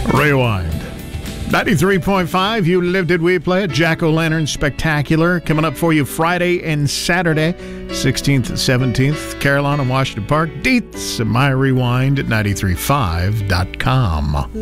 Rewind. 93.5, You Lived It, We Play It. Jack-O-Lantern Spectacular coming up for you Friday and Saturday, 16th and 17th. Carolina and Washington Park. Deets, My Rewind at 935.com.